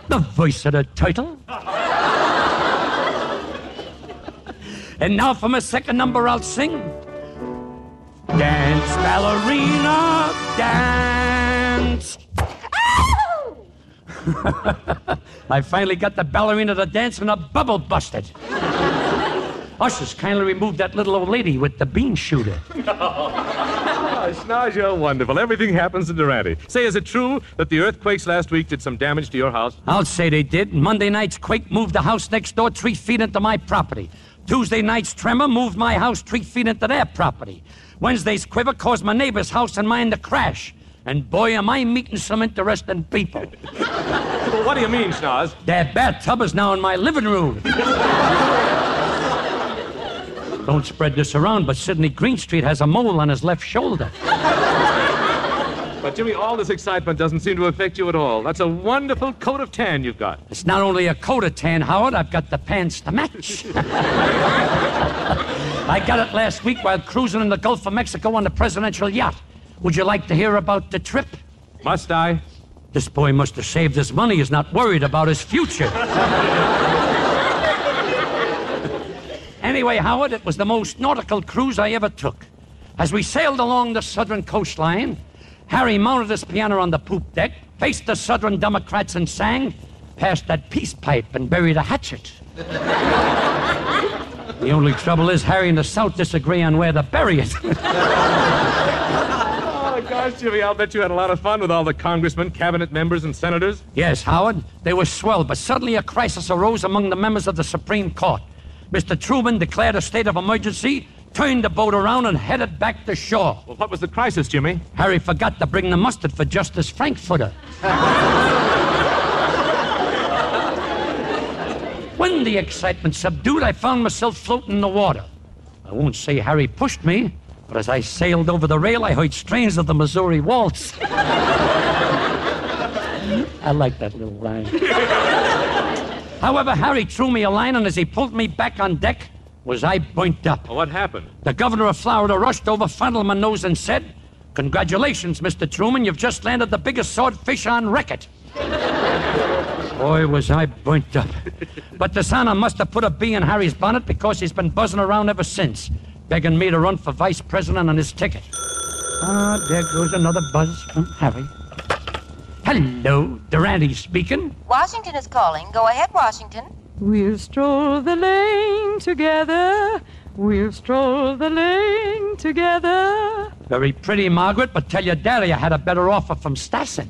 The voice of the turtle. And now for my second number, I'll sing. Dance, ballerina, dance. I finally got the ballerina to dance and a bubble busted. Ushers, kindly remove that little old lady with the bean shooter. Schnoz, you're wonderful. Everything happens in Durante. Say, is it true that the earthquakes last week did some damage to your house? I'll say they did. Monday night's quake moved the house next door 3 feet into my property. Tuesday night's tremor moved my house 3 feet into their property. Wednesday's quiver caused my neighbor's house and mine to crash. And boy, am I meeting some interesting people. Well, what do you mean, Schnoz? Their bathtub is now in my living room. Don't spread this around, but Sidney Greenstreet has a mole on his left shoulder. But, Jimmy, all this excitement doesn't seem to affect you at all. That's a wonderful coat of tan you've got. It's not only a coat of tan, Howard. I've got the pants to match. I got it last week while cruising in the Gulf of Mexico on the presidential yacht. Would you like to hear about the trip? Must I? This boy must have saved his money. He's not worried about his future. Anyway, Howard, it was the most nautical cruise I ever took. As we sailed along the southern coastline, Harry mounted his piano on the poop deck, faced the Southern Democrats and sang, passed that peace pipe and buried a hatchet. The only trouble is Harry and the South disagree on where to bury it. Oh, gosh, Jimmy, I'll bet you had a lot of fun with all the congressmen, cabinet members, and senators. Yes, Howard, they were swell, but suddenly a crisis arose among the members of the Supreme Court. Mr. Truman declared a state of emergency, turned the boat around, and headed back to shore. Well, what was the crisis, Jimmy? Harry forgot to bring the mustard for Justice Frankfurter. When the excitement subdued, I found myself floating in the water. I won't say Harry pushed me, but as I sailed over the rail, I heard strains of the Missouri Waltz. I like that little line. However, Harry threw me a line, and as he pulled me back on deck, was I burnt up. Well, what happened? The governor of Florida rushed over, fondled my nose, and said, "Congratulations, Mr. Truman, you've just landed the biggest swordfish on record." Boy, was I burnt up. But the Santa must have put a bee in Harry's bonnet, because he's been buzzing around ever since, begging me to run for vice president on his ticket. Ah, there goes another buzz from Harry. Hello, Durante speaking. Washington is calling. Go ahead, Washington. We'll stroll the lane together. We'll stroll the lane together. Very pretty, Margaret, but tell your daddy I had a better offer from Stassen.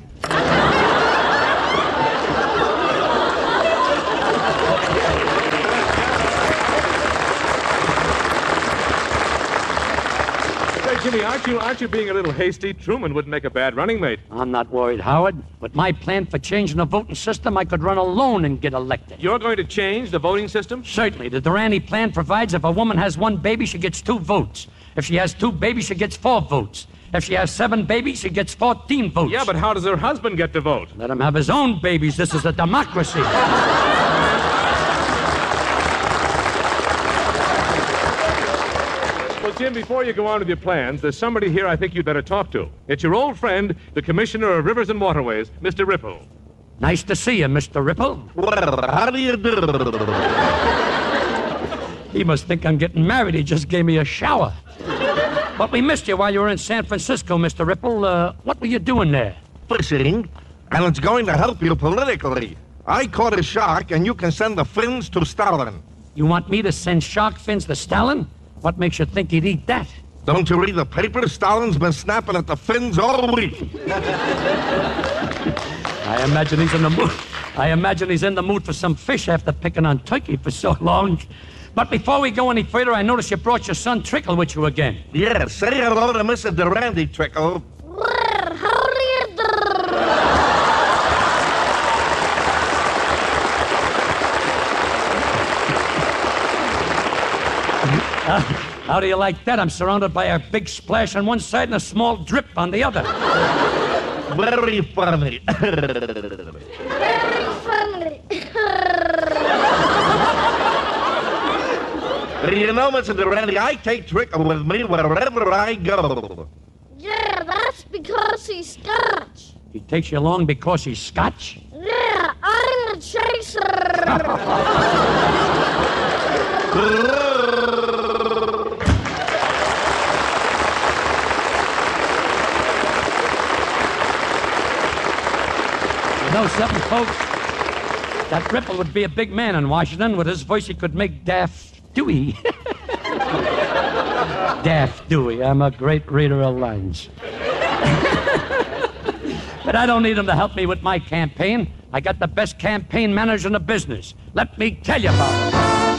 Jimmy, aren't you being a little hasty? Truman wouldn't make a bad running mate. I'm not worried, Howard. With my plan for changing the voting system, I could run alone and get elected. You're going to change the voting system? Certainly. The Durante plan provides if a woman has 1 baby, she gets 2 votes. If she has 2 babies, she gets 4 votes. If she has 7 babies, she gets 14 votes. Yeah, but how does her husband get to vote? Let him have his own babies. This is a democracy. Well, Jim, before you go on with your plans, there's somebody here I think you'd better talk to. It's your old friend, the Commissioner of Rivers and Waterways, Mr. Ripple. Nice to see you, Mr. Ripple. Well, how do you do? He must think I'm getting married. He just gave me a shower. But we missed you while you were in San Francisco, Mr. Ripple. What were you doing there? Fishing, and it's going to help you politically. I caught a shark, and you can send the fins to Stalin. You want me to send shark fins to Stalin? What makes you think he'd eat that? Don't you read the paper? Stalin's been snapping at the fins all week. I imagine he's in the mood. I imagine he's in the mood for some fish after picking on turkey for so long. But before we go any further, I noticed you brought your son Trickle with you again. Yes, say hello to Mr. Durante, Trickle. How do you like that? I'm surrounded by a big splash on one side and a small drip on the other. Very funny. Very funny. You know, Mr. Durante, I take Trickle with me wherever I go. Yeah, that's because he's Scotch. He takes you along because he's Scotch? Yeah, I'm a You know something, folks? That Ripple would be a big man in Washington. With his voice, he could make Daft Dewey. Daft Dewey. I'm a great reader of lines. But I don't need him to help me with my campaign. I got the best campaign manager in the business. Let me tell you about him.